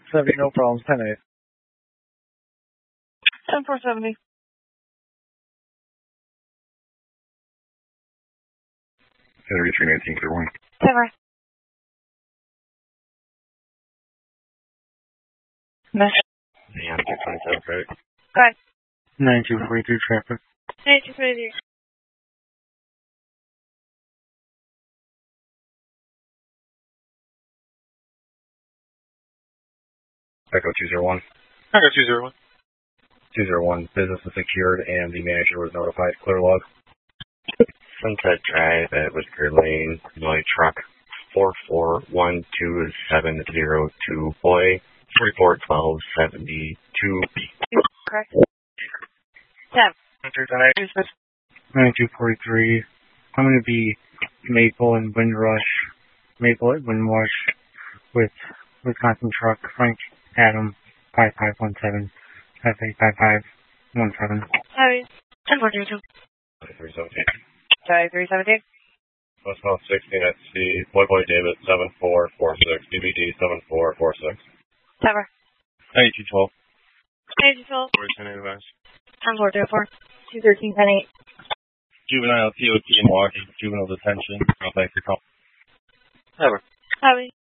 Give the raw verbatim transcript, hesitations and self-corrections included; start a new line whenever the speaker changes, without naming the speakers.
seventy, no problems, ten eight.
ten four seventy.
thirty-three nineteen, clear one.
Cover. Mesh.
Yeah, two twenty-seven, right?
Go ahead.
ninety-two forty-three traffic.
ninety-two forty-three.
Echo two zero one.
Echo two zero one.
two zero one, business is secured and the manager was notified. Clear log.
Sunset Drive at Whitaker Lane, Illinois truck four four one two seven zero two, boy forty-four twelve seventy-two.
Correct. Ten.
ninety-two forty-three. I'm going to be Maple and Windrush. Maple and Windrush with Wisconsin truck, Frank Adam, five five one seven, F eight five five one seven.
Heavy. ten four two two.
three seventeen.
Sorry, three seventeen.
Westbound sixteen at C, Boy Boy David seven four four six, B B D seven four four six.
Cover.
ninety-two twelve.
ninety-two twelve.
ten advance.
ten four two four. two thirteen ten eight.
Juvenile T O T in Milwaukee, juvenile detention. I'll thank you.
Cover.
Heavy.